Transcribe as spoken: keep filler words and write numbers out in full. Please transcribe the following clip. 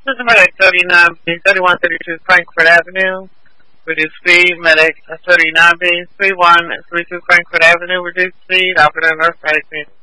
This is Medic thirty-nine B, thirty-one thirty-two Frankfurt Avenue. Reduced speed, Medic thirty-nine B, three one three two Frankfurt Avenue. Reduced speed, operator nurse,